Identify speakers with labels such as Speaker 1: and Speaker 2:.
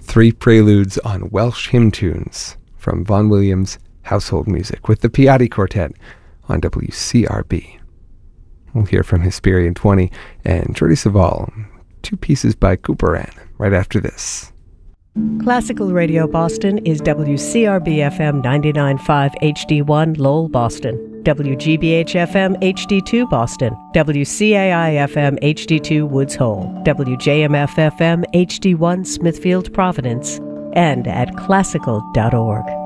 Speaker 1: 3 preludes on Welsh hymn tunes from Vaughan Williams' Household Music with the Piatti Quartet on WCRB. We'll hear from Hesperian 20 and Jordi Savall, 2 pieces by Couperin, right after this.
Speaker 2: Classical Radio Boston is WCRB-FM 99.5 HD1 Lowell, Boston, WGBH-FM HD2 Boston, WCAI-FM HD2 Woods Hole, WJMF-FM HD1 Smithfield, Providence, and at classical.org.